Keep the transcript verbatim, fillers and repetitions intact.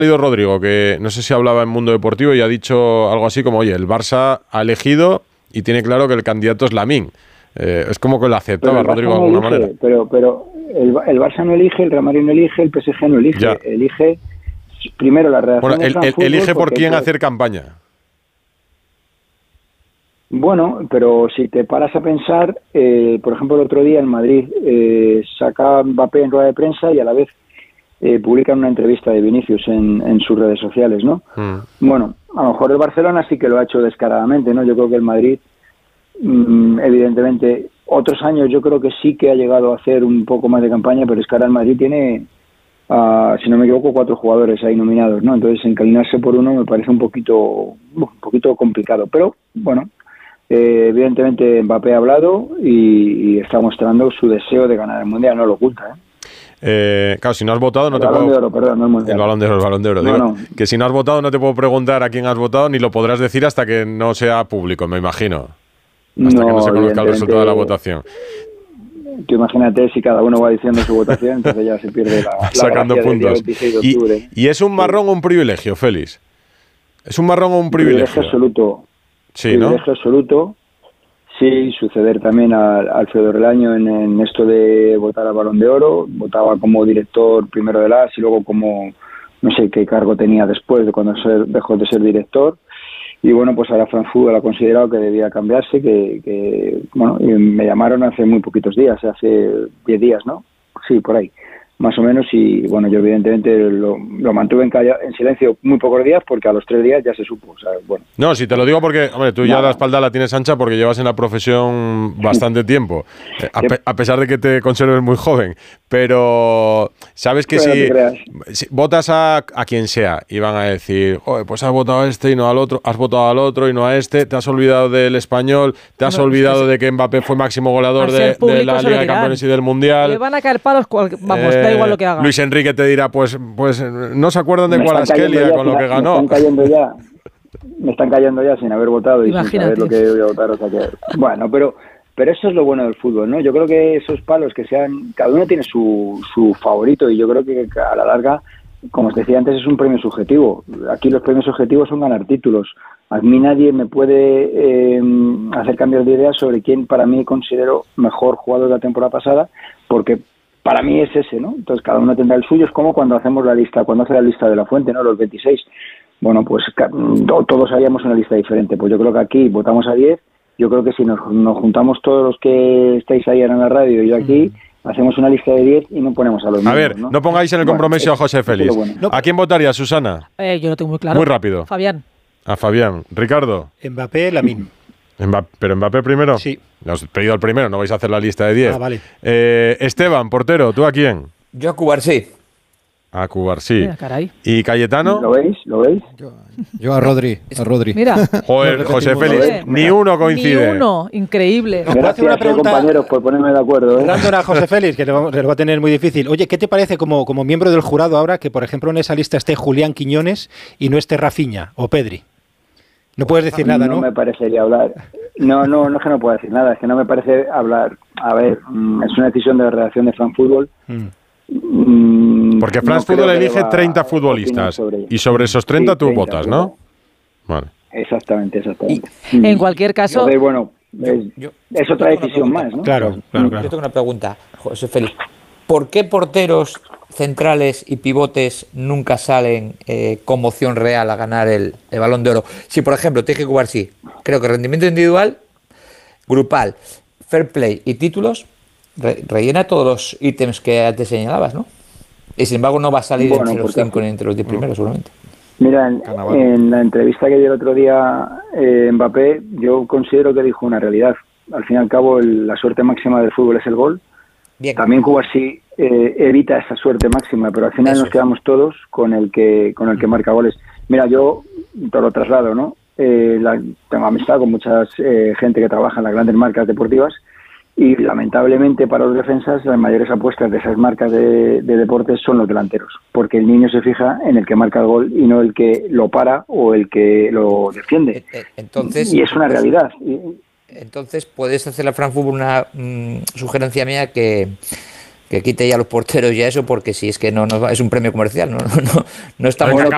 Rodrigo, que no sé si hablaba en Mundo Deportivo y ha dicho algo así como, oye, el Barça ha elegido y tiene claro que el candidato es Lamine. Eh, es como que lo aceptaba Rodrigo de alguna no elige, manera. Pero, pero el, el Barça no elige, el Real Madrid no elige, el P S G no elige. Ya. Elige primero la redacción bueno, de el, el, elige por quién pues, hacer campaña. Bueno, pero si te paras a pensar, eh, por ejemplo, el otro día en Madrid eh, saca Mbappé en rueda de prensa y a la vez eh, publican una entrevista de Vinicius en, en sus redes sociales, ¿no? Mm. Bueno, a lo mejor el Barcelona sí que lo ha hecho descaradamente, ¿no? Yo creo que el Madrid, mmm, evidentemente, otros años yo creo que sí que ha llegado a hacer un poco más de campaña, pero es que ahora el Madrid tiene, uh, si no me equivoco, cuatro jugadores ahí nominados, ¿no? Entonces, inclinarse por uno me parece un poquito, un poquito complicado, pero bueno. Eh, evidentemente Mbappé ha hablado y, y está mostrando su deseo de ganar el Mundial, no lo oculta, ¿eh? Eh, claro, si no has votado no el te balón puedo... de oro, perdón, no el Mundial. El balón de oro, el balón de oro. No, Digo, no. Que si no has votado no te puedo preguntar a quién has votado ni lo podrás decir hasta que no sea público, me imagino. Hasta no, que no se conozca el resultado de la votación. Tú imagínate si cada uno va diciendo su votación, entonces ya se pierde la, la sacando puntos. veintiséis de octubre. Y, y es un marrón o un privilegio, Félix. ¿Es un marrón o un privilegio? Privilegio absoluto. Sí, privilegio ¿no? absoluto. Sí, suceder también a Alfredo Relaño en, en esto de votar al Balón de Oro. Votaba como director primero del A S y luego como, no sé qué cargo tenía después de cuando se dejó de ser director. Y bueno, pues ahora Fran Fútbol ha considerado que debía cambiarse, que, que bueno, y me llamaron hace muy poquitos días, hace diez días, ¿no? Sí, por ahí, más o menos, y bueno, yo evidentemente lo, lo mantuve en, calla, en silencio muy pocos días porque a los tres días ya se supo, o sea, bueno. No, si te lo digo porque, hombre, tú ya Nada. La espalda la tienes ancha porque llevas en la profesión bastante tiempo, eh, a, pe a pesar de que te conserves muy joven, pero sabes que si, si votas a, a quien sea y van a decir, oye, pues has votado a este y no al otro, has votado al otro y no a este, te has olvidado del Español, te has no, olvidado es que de que Mbappé fue máximo goleador de, de la Liga de Campeones y del Mundial. Le van a caer palos, vamos, eh, da igual lo que haga. Luis Enrique te dirá, pues, pues no se acuerdan de Kvaratskhelia con lo que ganó. Me están cayendo ya, me están cayendo ya sin haber votado y Imagínate. sin saber lo que voy a votar. O sea que, bueno, pero, pero eso es lo bueno del fútbol, ¿no? Yo creo que esos palos que sean, cada uno tiene su, su favorito y yo creo que a la larga, como os decía antes, es un premio subjetivo. Aquí los premios subjetivos son ganar títulos. A mí nadie me puede eh, hacer cambios de idea sobre quién para mí considero mejor jugador de la temporada pasada, porque para mí es ese, ¿no? Entonces cada uno tendrá el suyo, es como cuando hacemos la lista, cuando hace la lista de la fuente, ¿no? Los veintiséis. Bueno, pues todos haríamos una lista diferente. Pues yo creo que aquí votamos a diez. Yo creo que si nos, nos juntamos todos los que estáis ahí en la radio y yo aquí, mm. hacemos una lista de diez y no ponemos a los mismos. A ver, no, ¿no? pongáis en el compromiso bueno, a José Félix. Bueno. ¿A quién votaría, Susana? Eh, yo lo tengo muy claro. Muy rápido. Fabián. A Fabián. Ricardo. Mbappé, Lamine. Mbappé, ¿Pero Mbappé primero? Sí. Os he pedido al primero, no vais a hacer la lista de diez. Ah, vale. Eh, Esteban, portero, ¿tú a quién? Yo a Cubarsí. A Cubarsí. Mira, caray. ¿Y Cayetano? ¿Lo veis? ¿Lo veis? Yo, yo a Rodri. A Rodri. Mira. Joder, José Félix, ni uno coincide. Ni uno, increíble. Gracias, hacer una pregunta, compañeros, por ponerme de acuerdo. ¿eh? Random a José Félix, que lo, lo va a tener muy difícil. Oye, ¿qué te parece como, como miembro del jurado ahora que, por ejemplo, en esa lista esté Julián Quiñones y no esté Rafinha o Pedri? No puedes decir nada, ¿no? No me parecería hablar. No, no, no es que no pueda decir nada, es que no me parece hablar. A ver, es una decisión de la redacción de France Football. Mm. Porque France no Football elige treinta futbolistas sobre y sobre esos treinta sí, tú treinta, votas, ¿no? Vale. Exactamente, exactamente. Y, en cualquier caso... Ver, bueno, es, yo, es otra decisión más, ¿no? Claro, claro, claro. Yo tengo una pregunta, José Félix. ¿Por qué porteros centrales y pivotes nunca salen eh, como opción real a ganar el, el Balón de Oro? Si, por ejemplo, te dije que Cubarsí, creo que rendimiento individual, grupal, fair play y títulos, re, rellena todos los ítems que antes señalabas, ¿no? Y sin embargo no va a salir bueno, entre los cinco ni entre los diez primeros, seguramente. Mira, en, en la entrevista que dio el otro día eh, Mbappé, yo considero que dijo una realidad. Al fin y al cabo, el, la suerte máxima del fútbol es el gol. Bien. También Cubarsí eh, evita esa suerte máxima, pero al final Eso nos quedamos es. todos con el que con el que marca goles. Mira, yo te lo traslado, ¿no? Eh, la, tengo amistad con mucha eh, gente que trabaja en las grandes marcas deportivas y lamentablemente para los defensas las mayores apuestas de esas marcas de, de deportes son los delanteros, porque el niño se fija en el que marca el gol y no el que lo para o el que lo defiende. Entonces, y es una realidad. Entonces puedes hacer a Fran Fútbol una mmm, sugerencia mía que, que quite ya los porteros y eso, porque si es que no, no es un premio comercial, no, no, no estamos... Bueno,